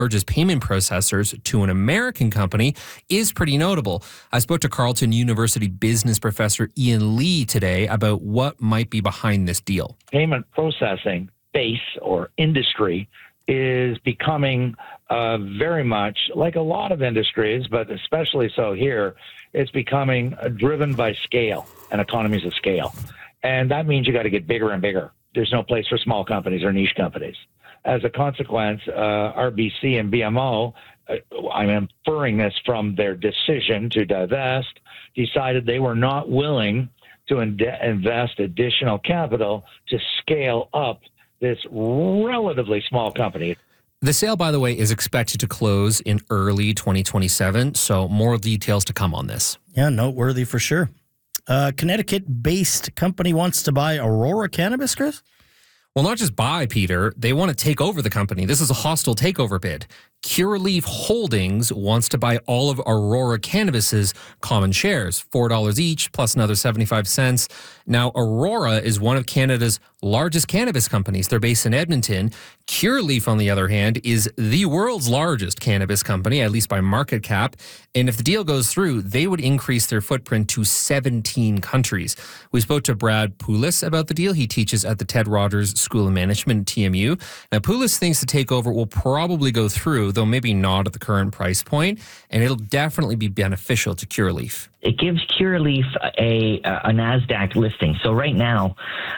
largest payment processors to an American company is pretty notable. I spoke to Carleton University business professor Ian Lee today about what might be behind this deal. Payment processing base or industry is becoming very much like a lot of industries, but especially so here, it's becoming driven by scale and economies of scale. And that means you got to get bigger and bigger. There's no place for small companies or niche companies. As a consequence, RBC and BMO, I'm inferring this from their decision to divest, decided they were not willing to invest additional capital to scale up this relatively small company. The sale, by the way, is expected to close in early 2027, so more details to come on this. Yeah, noteworthy for sure. Connecticut-based company wants to buy Aurora Cannabis, Chris? Well, not just buy, Peter. They want to take over the company. This is a hostile takeover bid. Curaleaf Holdings wants to buy all of Aurora Cannabis's common shares, $4 each, plus another 75 cents. Now, Aurora is one of Canada's largest cannabis companies. They're based in Edmonton. Curaleaf, on the other hand, is the world's largest cannabis company, at least by market cap. And if the deal goes through, they would increase their footprint to 17 countries. We spoke to Brad Poulis about the deal. He teaches at the Ted Rogers School of Management at TMU. Now, Poulis thinks the takeover will probably go through, though maybe not at the current price point, and it'll definitely be beneficial to Curaleaf. It gives Curaleaf a NASDAQ listing. So right now,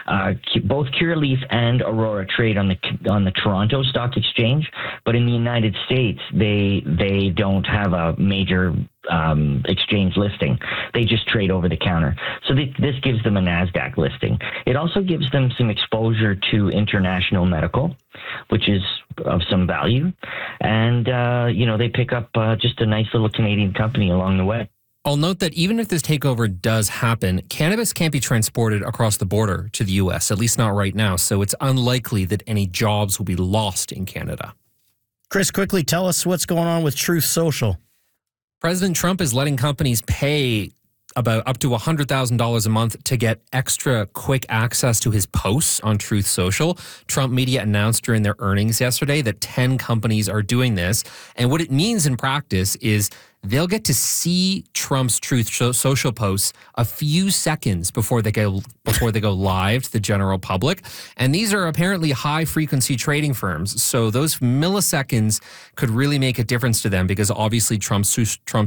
both Curaleaf and Aurora trade on the Toronto Stock Exchange, but in the United States, they don't have a major exchange listing. They just trade over the counter. So this gives them a NASDAQ listing. It also gives them some exposure to international medical, which is of some value. And, they pick up just a nice little Canadian company along the way. I'll note that even if this takeover does happen, cannabis can't be transported across the border to the U.S., at least not right now. So it's unlikely that any jobs will be lost in Canada. Chris, quickly tell us what's going on with Truth Social. President Trump is letting companies pay about up to $100,000 a month to get extra quick access to his posts on Truth Social. Trump Media announced during their earnings yesterday that 10 companies are doing this. And what it means in practice is they'll get to see Trump's Truth Social posts a few seconds before they go live to the general public. And these are apparently high-frequency trading firms. So those milliseconds could really make a difference to them because obviously Trump's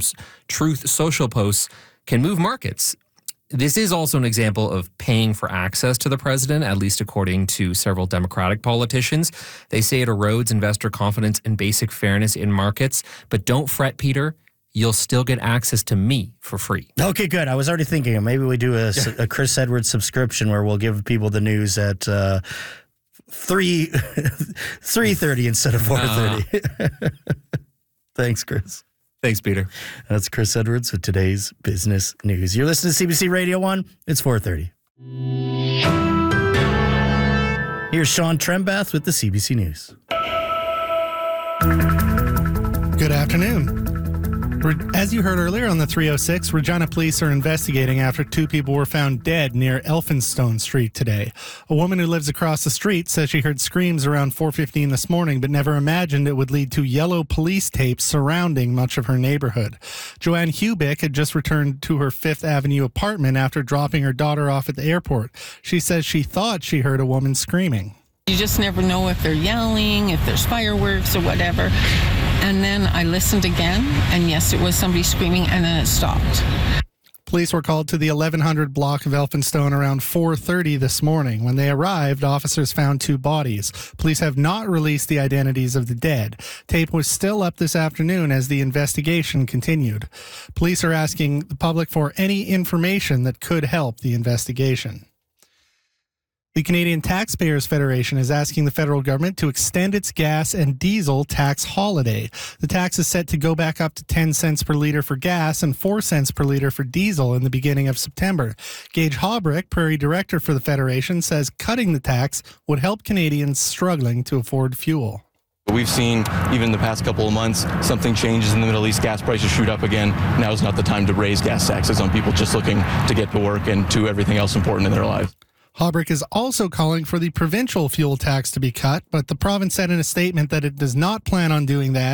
Truth Social posts can move markets. This is also an example of paying for access to the president, at least according to several Democratic politicians. They say it erodes investor confidence and basic fairness in markets. But don't fret, Peter. You'll still get access to me for free. Okay, good. I was already thinking maybe we do a Chris Edwards subscription where we'll give people the news at 3:30 instead of 4:30. Thanks, Chris. Thanks, Peter. That's Chris Edwards with today's business news. You're listening to CBC Radio 1. It's 4:30. Here's Sean Trembath with the CBC News. Good afternoon. As you heard earlier on the 306, Regina police are investigating after two people were found dead near Elphinstone Street today. A woman who lives across the street says she heard screams around 4:15 this morning, but never imagined it would lead to yellow police tape surrounding much of her neighborhood. Joanne Hubick had just returned to her Fifth Avenue apartment after dropping her daughter off at the airport. She says she thought she heard a woman screaming. You just never know if they're yelling, if there's fireworks or whatever. And then I listened again, and yes, it was somebody screaming, and then it stopped. Police were called to the 1100 block of Elphinstone around 4:30 this morning. When they arrived, officers found two bodies. Police have not released the identities of the dead. Tape was still up this afternoon as the investigation continued. Police are asking the public for any information that could help the investigation. The Canadian Taxpayers Federation is asking the federal government to extend its gas and diesel tax holiday. The tax is set to go back up to 10 cents per litre for gas and 4 cents per litre for diesel in the beginning of September. Gage Haubrich, Prairie Director for the Federation, says cutting the tax would help Canadians struggling to afford fuel. We've seen, even in the past couple of months, something changes in the Middle East, gas prices shoot up again. Now is not the time to raise gas taxes on people just looking to get to work and to everything else important in their lives. Haubrich is also calling for the provincial fuel tax to be cut, but the province said in a statement that it does not plan on doing that.